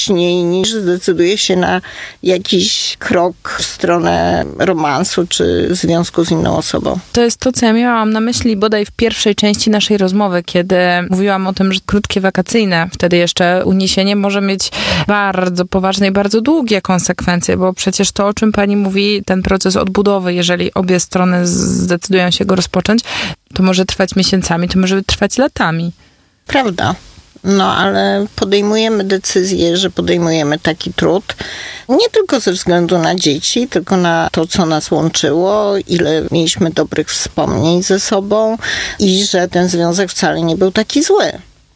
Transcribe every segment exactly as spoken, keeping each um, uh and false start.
wcześniej, niż zdecyduje się na jakiś krok w stronę romansu czy związku z inną osobą. To jest to, co ja miałam na myśli bodaj w pierwszej części naszej rozmowy, kiedy mówiłam o tym, że krótkie wakacyjne, wtedy jeszcze uniesienie może mieć bardzo poważne i bardzo długie konsekwencje, bo przecież to, o czym pani mówi, ten proces odbudowy, jeżeli obie strony zdecydują się go rozpocząć, to może trwać miesiącami, to może trwać latami. Prawda. No, ale podejmujemy decyzję, że podejmujemy taki trud, nie tylko ze względu na dzieci, tylko na to, co nas łączyło, ile mieliśmy dobrych wspomnień ze sobą i że ten związek wcale nie był taki zły.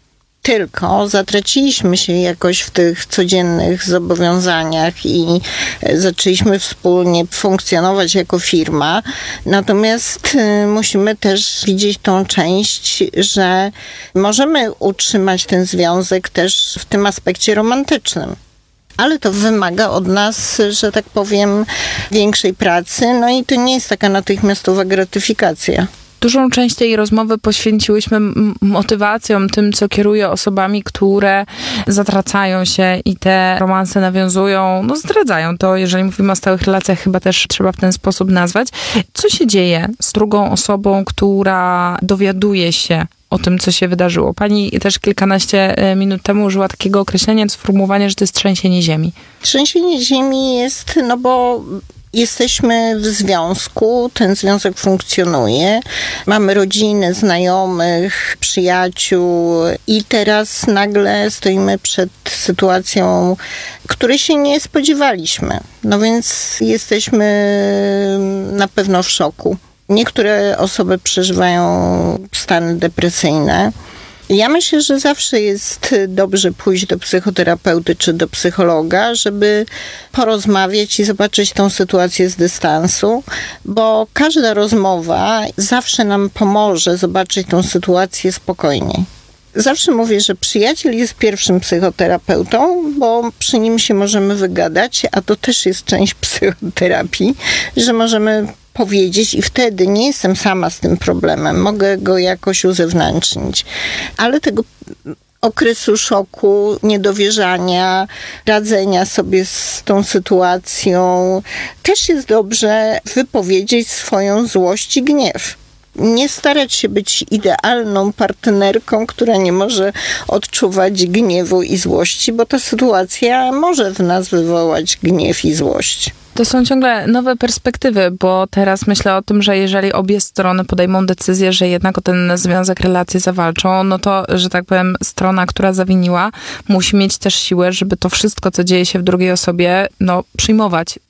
Tylko zatraciliśmy się jakoś w tych codziennych zobowiązaniach i zaczęliśmy wspólnie funkcjonować jako firma. Natomiast musimy też widzieć tą część, że możemy utrzymać ten związek też w tym aspekcie romantycznym. Ale to wymaga od nas, że tak powiem, większej pracy, no i to nie jest taka natychmiastowa gratyfikacja. Dużą część tej rozmowy poświęciłyśmy motywacjom, tym, co kieruje osobami, które zatracają się i te romanse nawiązują, no zdradzają to, jeżeli mówimy o stałych relacjach, chyba też trzeba w ten sposób nazwać. Co się dzieje z drugą osobą, która dowiaduje się o tym, co się wydarzyło? Pani też kilkanaście minut temu użyła takiego określenia, sformułowania, że to jest trzęsienie ziemi. Trzęsienie ziemi jest, no bo jesteśmy w związku, ten związek funkcjonuje, mamy rodziny, znajomych, przyjaciół i teraz nagle stoimy przed sytuacją, której się nie spodziewaliśmy. No więc jesteśmy na pewno w szoku. Niektóre osoby przeżywają stany depresyjne. Ja myślę, że zawsze jest dobrze pójść do psychoterapeuty czy do psychologa, żeby porozmawiać i zobaczyć tą sytuację z dystansu, bo każda rozmowa zawsze nam pomoże zobaczyć tą sytuację spokojniej. Zawsze mówię, że przyjaciel jest pierwszym psychoterapeutą, bo przy nim się możemy wygadać, a to też jest część psychoterapii, że możemy powiedzieć i wtedy nie jestem sama z tym problemem, mogę go jakoś uzewnętrznić. Ale tego okresu szoku, niedowierzania, radzenia sobie z tą sytuacją też jest dobrze wypowiedzieć swoją złość i gniew. Nie starać się być idealną partnerką, która nie może odczuwać gniewu i złości, bo ta sytuacja może w nas wywołać gniew i złość. To są ciągle nowe perspektywy, bo teraz myślę o tym, że jeżeli obie strony podejmą decyzję, że jednak o ten związek, relacje zawalczą, no to, że tak powiem, strona, która zawiniła, musi mieć też siłę, żeby to wszystko, co dzieje się w drugiej osobie, no, przyjmować.